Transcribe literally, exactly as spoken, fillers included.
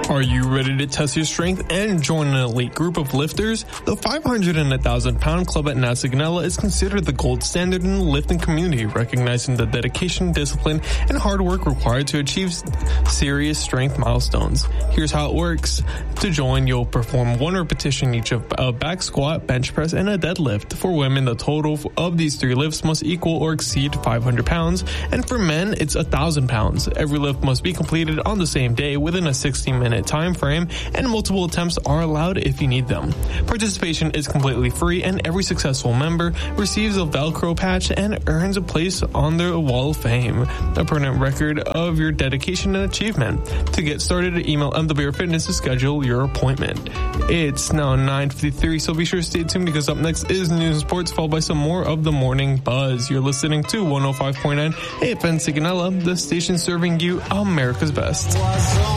Are you ready to test your strength and join an elite group of lifters? The five hundred and one thousand pound club at NASA Ganella is considered the gold standard in the lifting community, recognizing the dedication, discipline, and hard work required to achieve serious strength milestones. Here's how it works. To join, you'll perform one repetition each of a back squat, bench press, and a deadlift. For women, the total of these three lifts must equal or exceed five hundred pounds, and for men, it's one thousand pounds. Every lift must be completed on the same day within a sixty minute time frame, and multiple attempts are allowed if you need them. Participation is completely free, and every successful member receives a Velcro patch and earns a place on their wall of fame, a permanent record of your dedication and achievement. To get started, email M W R Fitness to schedule your appointment. It's now nine fifty-three, so be sure to stay tuned because up next is news and sports, followed by some more of the morning buzz. You're listening to one oh five point nine A F M Sigonella, the station serving you America's best.